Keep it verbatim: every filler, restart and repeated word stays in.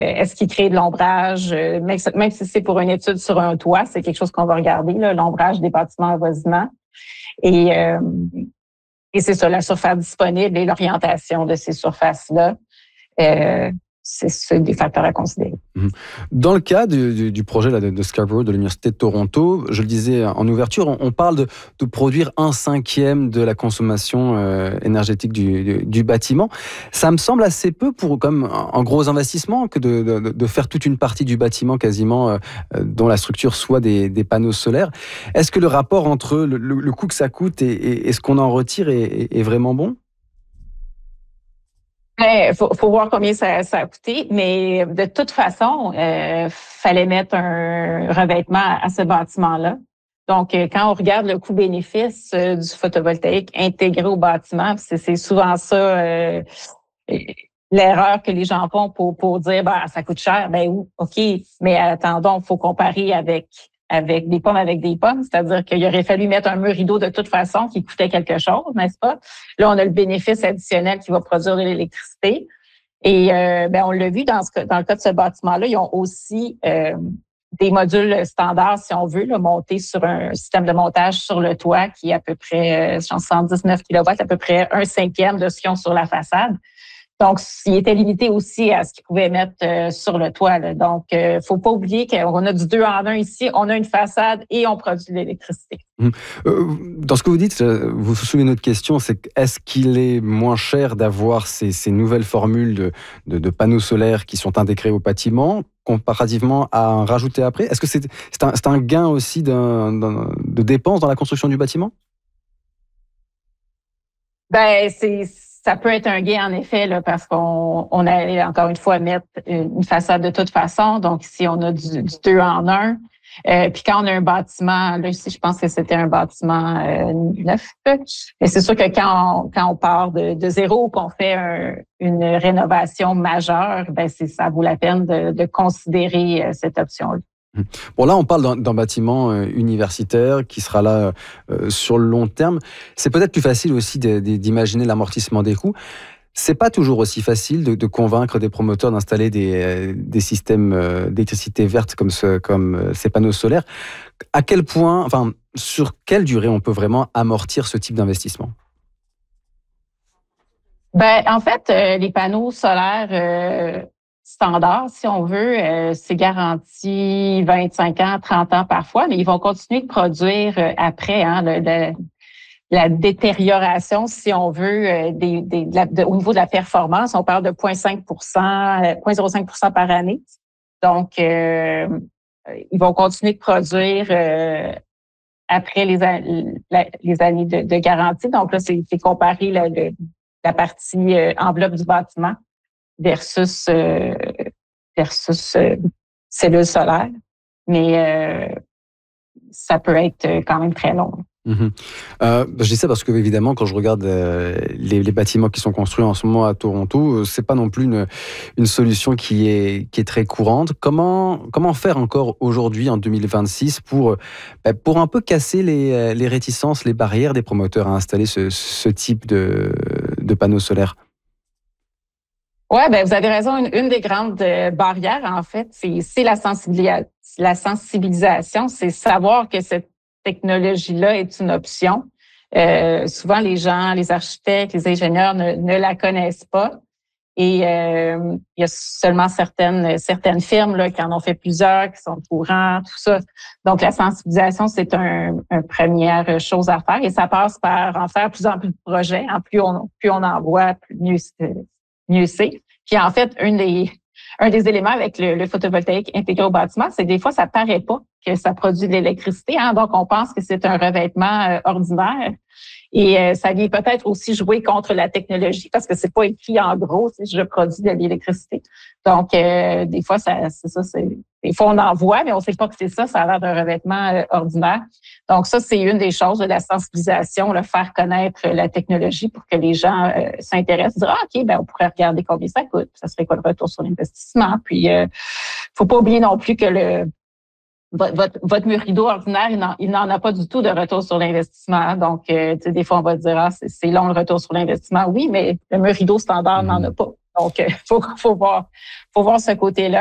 est-ce qu'il crée de l'ombrage? Même, même si c'est pour une étude sur un toit, c'est quelque chose qu'on va regarder, là, l'ombrage des bâtiments avoisinants. Et, euh, et c'est ça, la surface disponible et l'orientation de ces surfaces-là. Euh, c'est, c'est des facteurs à considérer. Dans le cas du, du, du projet là, de, de Scarborough, de l'Université de Toronto, je le disais en ouverture, on, on parle de, de produire un cinquième de la consommation euh, énergétique du, du, du bâtiment. Ça me semble assez peu pour comme un gros investissement que de, de, de faire toute une partie du bâtiment quasiment euh, dont la structure soit des, des panneaux solaires. Est-ce que le rapport entre le, le, le coût que ça coûte et, et, et ce qu'on en retire est, est, est vraiment bon? Il faut, faut voir combien ça, ça a coûté, mais de toute façon, euh, fallait mettre un revêtement à, à ce bâtiment-là. Donc, quand on regarde le coût-bénéfice euh, du photovoltaïque intégré au bâtiment, c'est, c'est souvent ça euh, l'erreur que les gens font pour, pour dire bah ça coûte cher. Ben oui, OK, mais attendons, il faut comparer avec avec des pommes avec des pommes, c'est-à-dire qu'il aurait fallu mettre un mur rideau de toute façon qui coûtait quelque chose, n'est-ce pas? Là, on a le bénéfice additionnel qui va produire de l'électricité. Et euh, ben on l'a vu dans, ce, dans le cas de ce bâtiment-là, ils ont aussi euh, des modules standards, si on veut, là, montés sur un système de montage sur le toit qui est à peu près, euh, cent dix-neuf kilowatts, à peu près un cinquième de ce qu'ils ont sur la façade. Donc, il était limité aussi à ce qu'ils pouvaient mettre euh, sur le toit. Là. Donc, il euh, ne faut pas oublier qu'on a du deux en un ici. On a une façade et on produit de l'électricité. Mmh. Euh, dans ce que vous dites, vous vous souvenez de notre question, c'est est-ce qu'il est moins cher d'avoir ces, ces nouvelles formules de, de, de panneaux solaires qui sont intégrés au bâtiment comparativement à en rajouter après? Est-ce que c'est, c'est, un, c'est un gain aussi d'un, d'un, de dépenses dans la construction du bâtiment? Ben, c'est... Ça peut être un gain, en effet, là, parce qu'on on allait encore une fois mettre une façade de toute façon. Donc, ici, on a du, du deux en un. Euh, puis quand on a un bâtiment, là, ici, je pense que c'était un bâtiment euh, neuf. Mais c'est sûr que quand on, quand on part de, de zéro ou qu'on fait un, une rénovation majeure, ben c'est, ça vaut la peine de, de considérer euh, cette option-là. Bon, là, on parle d'un, d'un bâtiment euh, universitaire qui sera là euh, sur le long terme. C'est peut-être plus facile aussi de, de, d'imaginer l'amortissement des coûts. C'est pas toujours aussi facile de, de convaincre des promoteurs d'installer des, euh, des systèmes euh, d'électricité verte comme, ce, comme euh, ces panneaux solaires. À quel point, enfin, sur quelle durée on peut vraiment amortir ce type d'investissement? Ben, en fait, euh, les panneaux solaires euh, standard, si on veut, euh, c'est garanti vingt-cinq ans, trente ans parfois, mais ils vont continuer de produire euh, après, hein, le, le, la détérioration, si on veut, euh, des, des, de la, de, au niveau de la performance. On parle de zéro virgule cinq pour cent, zéro virgule zéro cinq pour cent par année. Donc, euh, ils vont continuer de produire euh, après les, la, les années de, de garantie. Donc là, c'est, c'est comparer la, le, la partie euh, enveloppe du bâtiment versus euh, versus euh, cellules solaires. Mais euh, ça peut être quand même très long. Mmh. Euh, je dis ça parce que évidemment, quand je regarde euh, les, les bâtiments qui sont construits en ce moment à Toronto, c'est pas non plus une, une solution qui est qui est très courante. Comment comment faire encore aujourd'hui en deux mille vingt-six pour bah, pour un peu casser les les réticences, les barrières des promoteurs à installer ce, ce type de de panneaux solaires? Ouais, ben vous avez raison. Une, une des grandes barrières, en fait, c'est c'est la sensibilisation. La sensibilisation, c'est savoir que cette technologie-là est une option. Euh, souvent, les gens, les architectes, les ingénieurs ne, ne la connaissent pas. Et euh, il y a seulement certaines certaines firmes là, qui en ont fait plusieurs, qui sont au courant, tout ça. Donc, la sensibilisation, c'est un, un première chose à faire. Et ça passe par en faire plus en plus de projets. En plus on plus on en voit, plus mieux, mieux c'est. Puis en fait, une des Un des éléments avec le, le photovoltaïque intégré au bâtiment, c'est que des fois, ça paraît pas que ça produit de l'électricité. Hein? Donc, on pense que c'est un revêtement euh, ordinaire. Et euh, ça vient peut-être aussi jouer contre la technologie parce que c'est pas écrit en gros si je produis de l'électricité. Donc, euh, des fois, ça, c'est ça. C'est, des fois, on en voit, mais on sait pas que c'est ça. Ça a l'air d'un revêtement euh, ordinaire. Donc, ça, c'est une des choses de la sensibilisation, le faire connaître la technologie pour que les gens euh, s'intéressent, dire ah, ok, ben on pourrait regarder combien ça coûte. Ça serait quoi le retour sur l'investissement. Puis, euh, faut pas oublier non plus que le Votre, votre mur rideau ordinaire, il n'en, il n'en a pas du tout de retour sur l'investissement. Donc, euh, tu sais, des fois, on va dire, ah, c'est, c'est long le retour sur l'investissement. Oui, mais le mur rideau standard mmh. n'en a pas. Donc, il faut, faut, voir, faut voir ce côté-là.